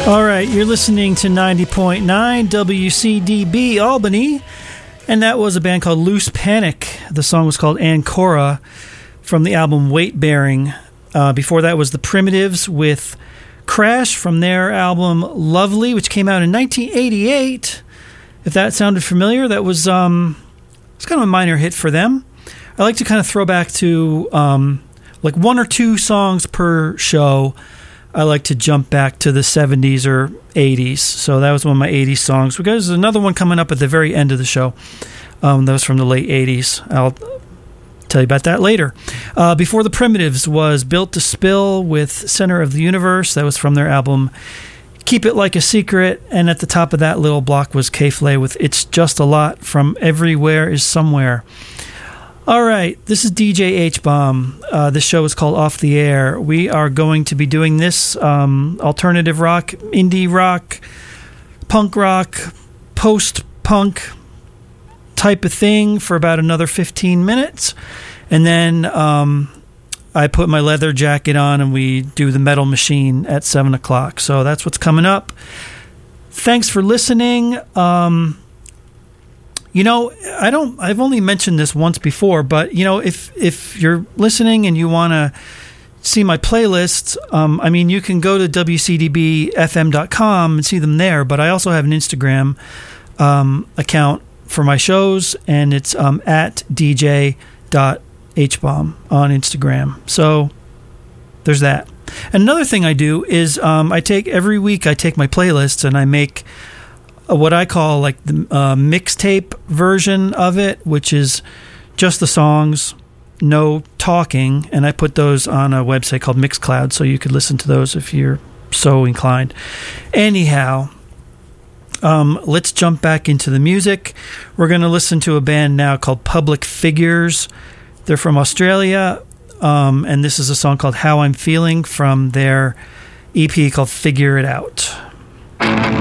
All right, you're listening to 90.9 WCDB Albany, and that was a band called Loose Panic. The song was called Ancora from the album Weight Bearing. Before that was The Primitives with Crash from their album Lovely, which came out in 1988. If that sounded familiar, that was it's kind of a minor hit for them. I like to kind of throw back to like one or two songs per show. I like to jump back to the 70s or 80s. So that was one of my 80s songs. Because there's another one coming up at the very end of the show. That was from the late 80s. I'll tell you about that later. Before The Primitives was Built to Spill with Center of the Universe. That was from their album Keep It Like a Secret. And at the top of that little block was K-Flay with It's Just a Lot from Everywhere is Somewhere. All right, this is DJ H-Bomb. This show is called Off the Air. We are going to be doing this alternative rock, indie rock, punk rock, post-punk type of thing for about another 15 minutes. And then I put my leather jacket on and we do the Metal Machine at 7 o'clock. So that's what's coming up. Thanks for listening. You know, I've only mentioned this once before, but, you know, if you're listening and you want to see my playlists, I mean, you can go to WCDBFM.com and see them there, but I also have an Instagram account for my shows, and it's at DJ.hbomb on Instagram. So there's that. And another thing I do is every week I take my playlists and I make what I call like the mixtape version of it, which is just the songs, no talking, and I put those on a website called Mixcloud, so you could listen to those if you're so inclined. Anyhow, let's jump back into the music. We're going to listen to a band now called Public Figures. They're from Australia, and this is a song called How I'm Feeling from their EP called Figure It Out.